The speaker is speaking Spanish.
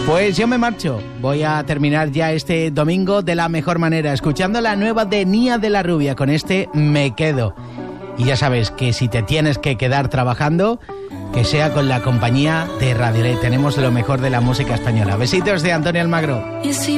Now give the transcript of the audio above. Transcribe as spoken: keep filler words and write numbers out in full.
Pues yo me marcho. Voy a terminar ya este domingo de la mejor manera, escuchando la nueva de Nia de la Rubia. Con este me quedo. Y ya sabes que si te tienes que quedar trabajando, que sea con la compañía de Radiolé. Tenemos lo mejor de la música española. Besitos de Antonio Almagro.